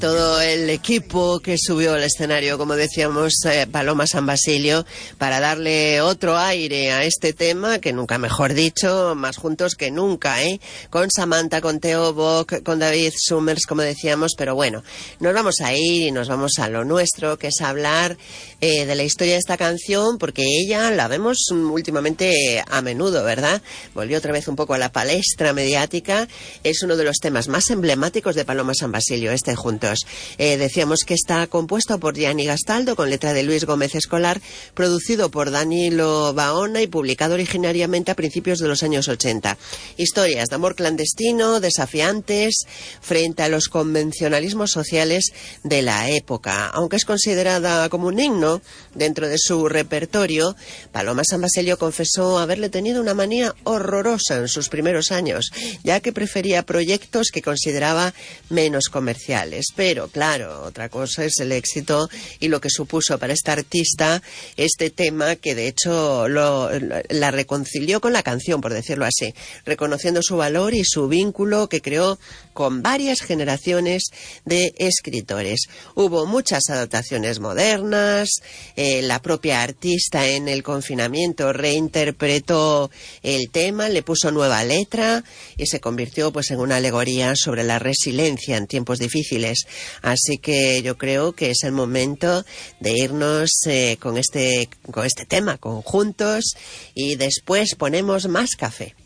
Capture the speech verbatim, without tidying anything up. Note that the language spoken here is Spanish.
todo el equipo que subió al escenario, como decíamos, eh, Paloma San Basilio, para darle otro aire a este tema, que nunca mejor dicho, más juntos que nunca, ¿eh? Con Samantha, con Theo Bock, con David Summers, como decíamos, pero bueno, nos vamos a ir y nos vamos a lo nuestro, que es hablar eh, de la historia de esta canción, porque ella la vemos últimamente a menudo, ¿verdad? Volvió otra vez un poco a la palestra mediática, es uno de los temas más emblemáticos de Paloma San Basilio, este Juntos. Eh, decíamos que está compuesto por Gianni Gastaldo, con letra de Luis Gómez Escolar, producido por Danilo Baona y publicado originariamente a principios de los años ochenta. Historias de amor clandestino, desafiantes, frente a los convencionalismos sociales de la época. Aunque es considerada como un himno dentro de su repertorio, Paloma San Basilio confesó haberle tenido una manía horrorosa en sus primeros años, ya que prefería proyectos que consideraba menos comerciales. Pero claro, otra cosa es el éxito y lo que supuso para esta artista este tema, que de hecho lo, la reconcilió con la canción, por decirlo así, reconociendo su valor y su vínculo que creó con varias generaciones de escritores. Hubo muchas adaptaciones modernas, eh, la propia artista en el confinamiento reinterpretó el tema, le puso nueva letra y se convirtió pues en una alegoría sobre la resiliencia en tiempos difíciles. Así que yo creo que es el momento de irnos eh, con este con este tema, conjuntos, y después ponemos más café.